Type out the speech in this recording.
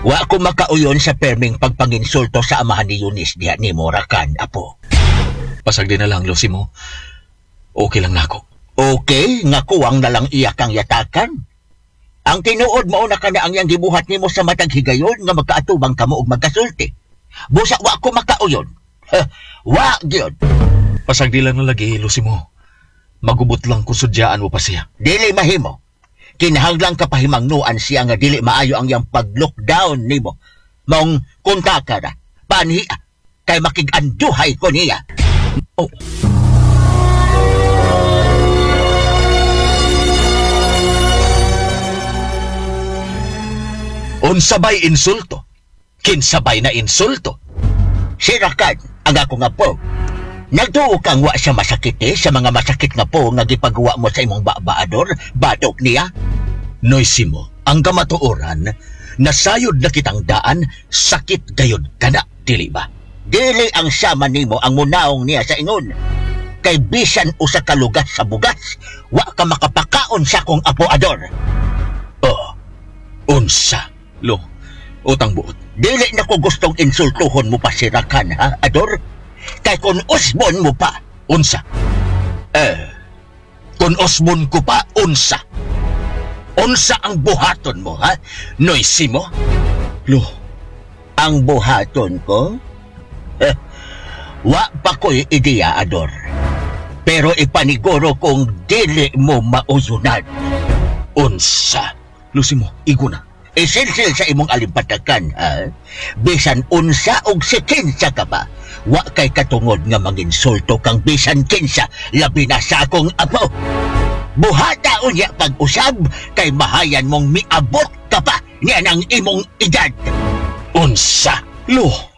Wa ko makauyon sa perming pagpanginsulto sa amahan ni Eunice diha ni Morakan, apo. Pasagdi na lang, Losimo. Okay lang nako. Okay, nga kuwang na lang iya kang yatakan. Ang tinuod mo na ka na ang yang gibuhat nimo sa matag higayon nga magkaatubang kamo og magkasulti. Busa wa ko makauyon. Wa gyud. Pasagdi lang na lagi, Losimo. Magubot lang kung sudyaan mo pa siya. Dili mahimo. Kinahanglang kapahimangnuan siya nga dili maayo ang yang pag-lockdown nimo. Maong kunta ka na. Panhi kay makig-anduhay ko niya. Oh. Unsabay insulto. Kinsabay na insulto. Sirakan ang ako nga po. Nagtuo kang wa siya masakit sa mga masakit nga po nga gipagawa mo sa imong babaador, badok niya. Noisimo, ang kamatuoran, nasayod na kitang daan, sakit gayod kana, dili ba? Dili ang sama nimo ang munaong niya sa ingon. Kay bisan usa ka lugas sa bugas, wa ka makapakaon sa kong apoador. Oh, unsa, lo, utang buot. Dili na ko gustong insultuhon mo pa sirakan, ha, Ador? Kay kung usbon mo pa, unsa? Kung usbon ko pa, unsa? Unsa ang buhaton mo, ha? Noisimo? Lo, ang buhaton ko? Wa pa ko'y ideya, Ador. Pero ipaniguro kung dili mo mauyunan. Unsa? Lusimo, iguna. Esensyal sa imong alimpatakan, ha? Bisan unsa og sikinsa ka pa, wa kay katungod nga manginsulto kang bisan kinsa, labi na sa akong apo. Buhata unya pag-usab, kay mahayan mong miabot ka pa niya ng imong edad. Unsa? Lo,